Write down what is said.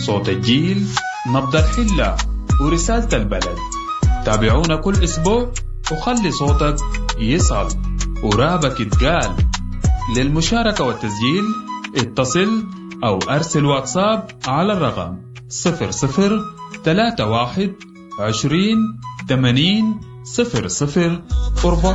صوت الجيل، نبض الحلة، ورسالة البلد. تابعونا كل أسبوع وخلي صوتك يصل ورابك يتقال. للمشاركة والتسجيل اتصل أو أرسل واتساب على الرقم 0031 20 80 00 4.